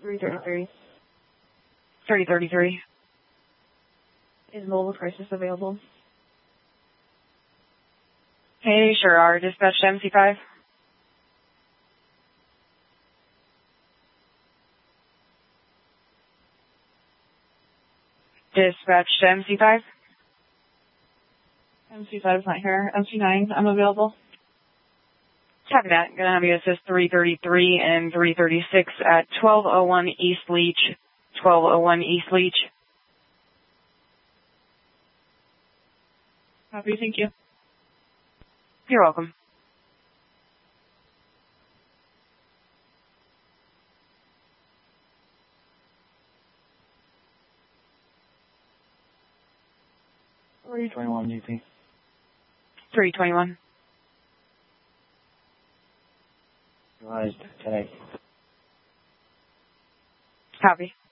333. 333. Is mobile crisis available? Hey, sure are. Dispatch to MC5. Dispatch to MC5. MC5 is not here. MC9, I'm available. Copy that. Gonna have you assist 333 and 336 at 1201 East Leach. 1201 East Leach. Copy, thank you. You're welcome. Where are you 21 UP? 321. Realized today. Copy.